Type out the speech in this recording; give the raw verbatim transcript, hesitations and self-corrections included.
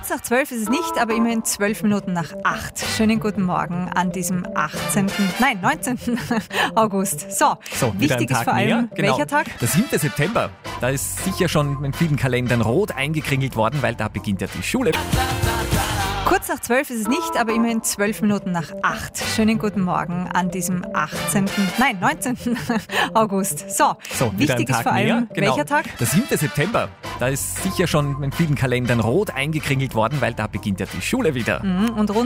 Kurz nach zwölf ist es nicht, aber immerhin zwölf Minuten nach acht. Schönen guten Morgen an diesem achtzehnten, nein, neunzehnten August. So, So, wieder wichtig ein ist Tag vor allem, mehr. Genau. welcher Tag? Der siebte September. Da ist sicher schon in vielen Kalendern rot eingekringelt worden, weil da beginnt ja die Schule. Kurz nach zwölf ist es nicht, aber immerhin zwölf Minuten nach acht. Schönen guten Morgen an diesem achtzehnten, nein, neunzehnten August. So, So, wieder wichtig ein ist Tag vor allem, mehr. Genau. welcher Tag? Der siebte September. Da ist sicher schon in vielen Kalendern rot eingekringelt worden, weil da beginnt ja die Schule wieder. Mhm, und rund